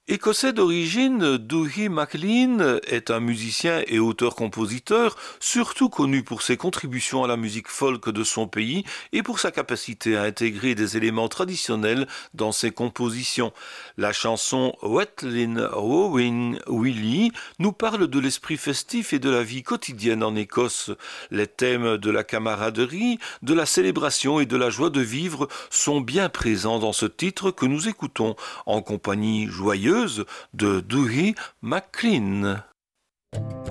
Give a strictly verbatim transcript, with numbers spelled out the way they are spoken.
Écossais d'origine, Dougie MacLean est un musicien et auteur-compositeur, surtout connu pour ses contributions à la musique folk de son pays et pour sa capacité à intégrer des éléments traditionnels dans ses compositions. La chanson Wethlin Rowing Willie nous parle de l'esprit festif et de la vie quotidienne en Écosse. Les thèmes de la camaraderie, de la célébration et de la joie de vivre sont bien présents dans ce titre que nous écoutons en compagnie joyeuse de Dougie MacLean.